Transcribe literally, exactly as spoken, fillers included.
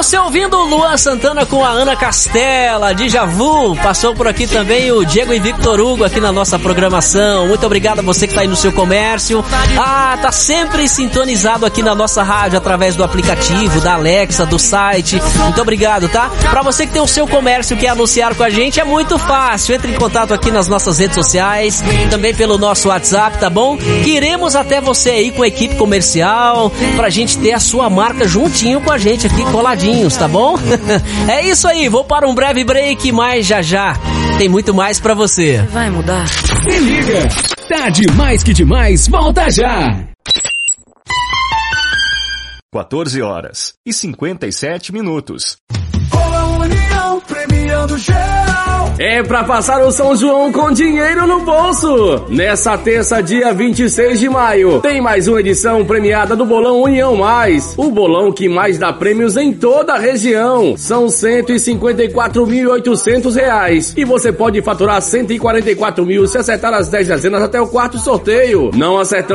você ouvindo o Luan Santana com a Ana Castela, Dja Vu. Passou por aqui também o Diego e Victor Hugo aqui na nossa programação. Muito obrigado a você que tá aí no seu comércio. Ah, tá sempre sintonizado aqui na nossa rádio através do aplicativo, da Alexa, do site. Muito obrigado, tá? Pra você que tem o seu comércio e quer anunciar com a gente, é muito fácil. Entre em contato aqui nas nossas redes sociais, também pelo nosso WhatsApp, tá bom? Queremos até você aí com a equipe comercial, pra gente ter a sua marca juntinho com a gente aqui, coladinhos, tá bom? É isso aí, vou para um breve break, mas já já tem muito mais pra você. Vai mudar. Se liga, tá demais que demais, volta já! quatorze horas e cinquenta e sete minutos. União premiando geral. É pra passar o São João com dinheiro no bolso. Nessa terça, dia vinte e seis de maio, tem mais uma edição premiada do Bolão União Mais. O bolão que mais dá prêmios em toda a região. São cento e cinquenta e quatro mil e oitocentos reais. E você pode faturar cento e quarenta e quatro mil se acertar as dez dezenas até o quarto sorteio. Não acertando